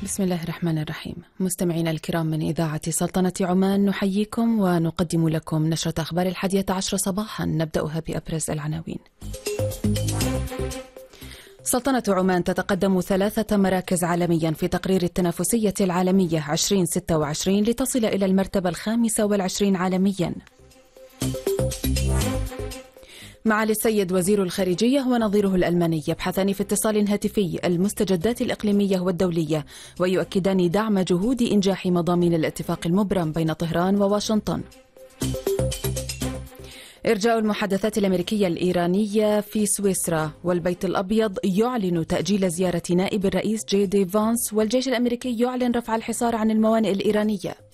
بسم الله الرحمن الرحيم. مستمعينا الكرام من إذاعة سلطنة عمان نحييكم ونقدم لكم نشرة أخبار 11 صباحا، نبدأها بأبرز العناوين. سلطنة عمان تتقدم 3 مراكز عالميا في تقرير التنافسية العالمية 2026 لتصل إلى المرتبة 25 عالميا. معالي السيد وزير الخارجية ونظيره الألماني يبحثان في اتصال هاتفي المستجدات الإقليمية والدولية، ويؤكدان دعم جهود إنجاح مضامين الاتفاق المبرم بين طهران وواشنطن. إرجاء المحادثات الأمريكية الإيرانية في سويسرا، والبيت الأبيض يعلن تأجيل زيارة نائب الرئيس جي دي فانس، والجيش الأمريكي يعلن رفع الحصار عن الموانئ الإيرانية.